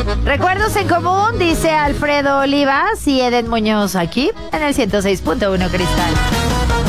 Recuerdos en común, dice Alfredo Olivas y Eden Muñoz aquí en el 106.1 Cristal.